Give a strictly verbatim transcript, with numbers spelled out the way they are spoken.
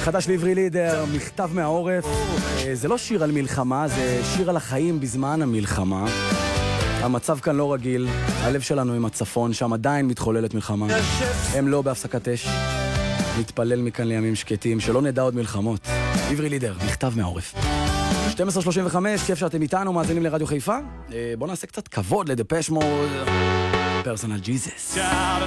חדש לעברי לידר, מכתב מהעורף. זה לא שיר על מלחמה, זה שיר על החיים בזמן המלחמה. המצב כאן לא רגיל, הלב שלנו עם הצפון, שם עדיין מתחוללת מלחמה. הם לא בהפסקת אש. נתפלל מכאן לימים שקטים, שלא נדע עוד מלחמות. עברי לידר, מכתב מהעורף. שתים עשרה שלושים וחמש, כיף שאתם איתנו, מאזינים לרדיו חיפה. בואו נעשה קצת כבוד לדפש מוד. פרסונל ג'יזוס.